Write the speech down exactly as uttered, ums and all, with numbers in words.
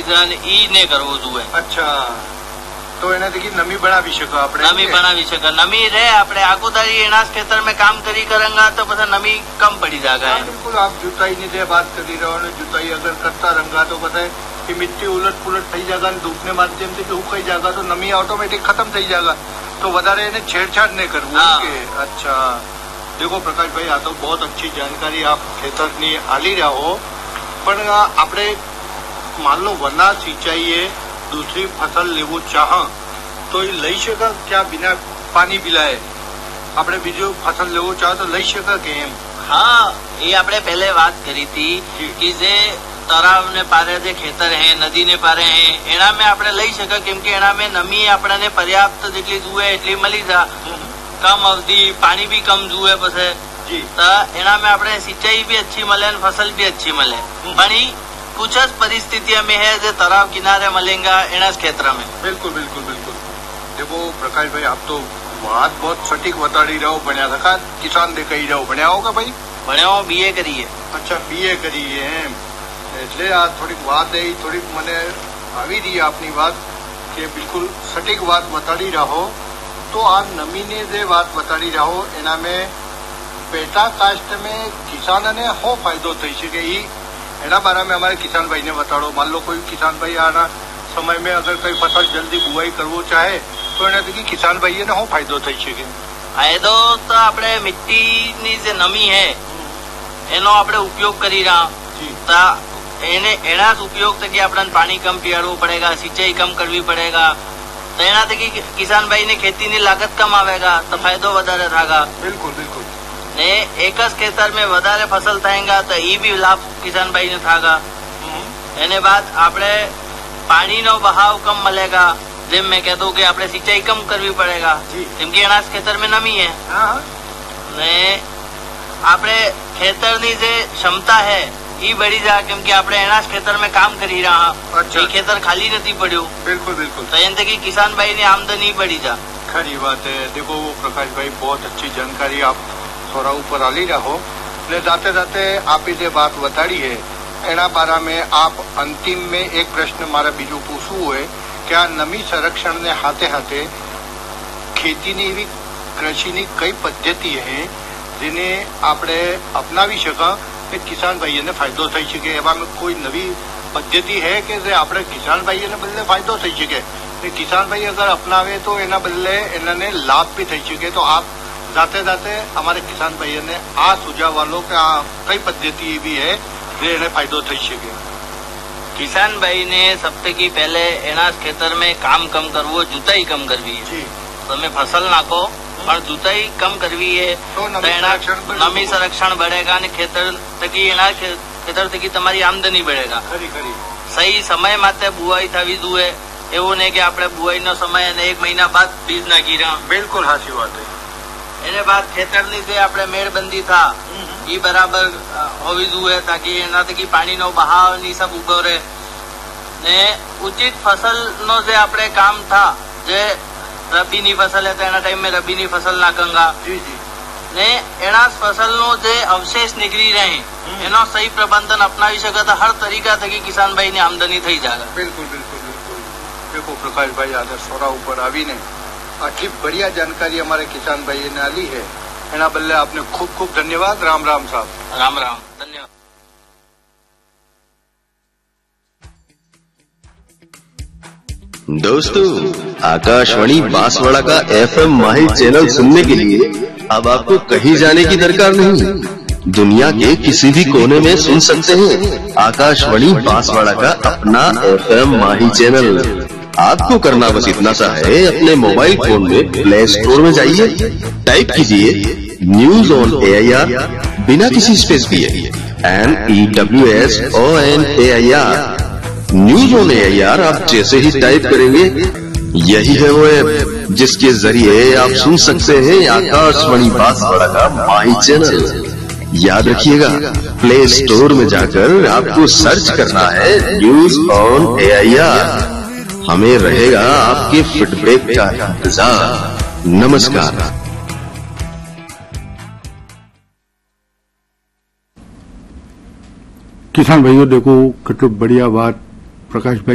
Season ઈ ને કરવું જોઈએ. અચ્છા, તો એનાથી નમી બનાવી શકો આપણે? નમી બનાવી શકે, નમી રે આપણે આખો તારી એના ખેતર में काम करी करेंगा तो પછી નમી कम पड़ी जाएगा. बिल्कुल, आप जुताई ની જે વાત કરી રહ્યો ને, जुताई अगर करता रंगा तो बताए कि मिट्टी उलट पुलट થઈ जाएगा, धूप ने माध्यम से सुखाई जाएगा तो नमी ऑटोमेटिक खत्म થઈ जाएगा. तो વધારે એને છેડછાડ नहीं करવું કે? अच्छा, देखो प्रकाश भाई, आ तो बहुत अच्छी जानकारी आप ખેતરની આલી રહ્યા હો, પણ આપણે मान लो वना सिंचाई दूसरी फसल लेवो चाह तो ये लई शका क्या? बिना पानी पिलाए આપણે બીજો फसल લેવો ચાહ તો લઈ શકે કે એમ? हाँ, ये આપણે पहले बात करी थी कि जे तराव ने पारे जे खेतर है, नदी ने पारे है, एना में આપણે લઈ શકે, કેમ કે એના में નમી આપણને પર્યાપ્ત જેટલી જુએ એટલી મળી જા. कम अवधि पानी भी कम जुए पसे तो एना में આપણે सिंचाई भी अच्छी मिले, फसल भी अच्छी मिले. पण कुछ परिस्थितियों में है जो तालाब किनारे मिलेगा एना क्षेत्र में. बिल्कुल बिल्कुल बिल्कुल. देखो प्रकाश भाई, आप तो बात बहुत सटीक बताड़ी रहो. बनिया था किसान दे कही रहो. बनिया होगा भाई? बनिया हो, बीए करिए. अच्छा, बीए करिए एम એટલે આ થોડીક વાત એ થોડીક મને આવી રહી આપની વાત કે બિલકુલ સટીક વાત બતાડી રહો. તો આ નમીને જે વાત બતાડી રહો એના में પેટા કાસ્ટ में કિસાનને શું ફાયદો થઈ શકે એ એના બારામાં અમારે કિસાન ભાઈને બતાડો. मान लो कोई किसान भाई आना समय में अगर कोई फसल जल्दी बुआई करवो चाहे तो એનાથી કિસાન ભાઈને શું ફાયદો થઈ શકે? ફાયદો તો આપણે મિટ્ટીની જે નમી હે એનો આપણે ઉપયોગ કરી રહ્યા એને એના જ ઉપયોગ થકી આપણને પાણી કમ પીવાડવું પડેगा, સિંચાઈ કમ કરવી પડેगा, તો એના થકી કિસાન ભાઈ ને ખેતીની लागत कम आवेगा तो फायदो વધારે થાगा. बिल्कुल बिल्कुल. ने एक જ ખેતર में વધારે फसल થાएगा तो ई भी लाभ किसान भाई ने થાगा. एने बाद આપણે પાણીનો બહાવ કમ મળेगा. જેમ મેં કહેતો કે આપણે સિંચાઈ કમ કરવી પડેगा કેમ કે એના ખેતર में નમી है. ને આપણે ખેતરની જે ક્ષમતા है ई बढ़ी जा, કેમ કે આપણે એના ખેતર में काम કરી રહ્યા. એ ખેતર ખાલી નથી પડ્યું. बिल्कुल बिल्कुल. तो એનાથી કિસાન ભાઈ ની આમદની बढ़ी जा. खरी बात है. देखो प्रकाश भाई, बहुत अच्छी जानकारी आप थोड़ा ऊपर आली रहो ने जाते जाते आप ये बात बताड़ी है एना बारा में आप अंतिम में एक प्रश्न मारे बीजू पूछવું है कि आ नमी संरक्षण ने हाथे हाथे ખેતીની એવી કૃષિની કઈ પદ્ધતિ है જેને આપણે અપનાવી શકા કે કિસાન ભાઈઓને ફાયદો થઈ શકે? એમાં કોઈ નવી પદ્ધતિ है કે જે આપણે કિસાન ભાઈઓને બદલે ફાયદો થઈ શકે? किसान भाई अगर अपनावे तो एना बदले इन्होंने लाभ भी थी सके. तो आप जाते जाते हमारे किसान भाई ने आ सुझाव वालों के आ कई पद्धति भी है जो इन्हें फायदो थी सके? किसान भाई ने सबसे की पहले एना खेतर में काम कम करवो, जुताई कम करवी है. તમે फसल नाखो પણ जुताई कम करवी है तो नमी संरक्षण बढ़ेगा અને ખેતર થકી એના ખેતર થકી તમારી આમદની बढ़ेगा. ખરી ખરી. સહી સમય માટે બુવાઈ થવી જોઈએ. એવું નહીં કે આપણે બુવાઈનો સમય અને એક મહિના બાદ બીજ નાખી રહ્યા. બિલકુલ સાચી વાત છે. એને બાદ ખેતરની જે આપણે મેળબંધી થા એ બરાબર હોવી જોઈએ તાકી એનાથી પાણીનો બહાવ ની સબ ઉભો રહે ને ઉચિત ફસલનો જે આપણે કામ થા જે રબીની ફસલ है तो एना टाइम में रबीनी फसल नाखंगा जी जी ने एना फसलनो जे अवशेष निकली रहे एनो सही प्रबंधन अपनावी सके तो हर तरीका थकी किसान भाई ने आमदनी थी जाएगा. बिल्कुल बिल्कुल बिल्कुल. देखो प्रकाश भाई, आदर सोरा ऊपर आवी ने आटली बढ़िया जानकारी हमारे किसान भाई ने आली है एना बदले आपने खूब खूब धन्यवाद. राम राम साहब. राम राम. धन्यवाद. दोस्तों, आकाशवाणी बांसवाड़ा का एफएम माहिर चैनल सुनने के लिए अब आपको कहीं जाने की दरकार नहीं. दुनिया के किसी भी कोने में सुन सकते हैं आकाशवाणी बांसवाड़ा का अपना एफएम माहिर चैनल. आपको करना बस इतना सा है, अपने मोबाइल फोन में प्ले स्टोर में जाइए, टाइप कीजिए न्यूज ऑन एआईआर बिना किसी स्पेस दिए, N E W S O N A I R. News on AIR आप जैसे ही टाइप करेंगे यही है वो ऐप जिसके जरिए आप सुन सकते हैं आकाशवाणी बांसवाड़ा का माही चैनल. याद रखिएगा, प्ले स्टोर में जाकर आपको सर्च करना है न्यूज ऑन एआईआर. हमें रहेगा आपके फीडबैक का इंतजार. नमस्कार. किसान भाइयों, देखो કેટલું बढ़िया बात प्रकाश भाई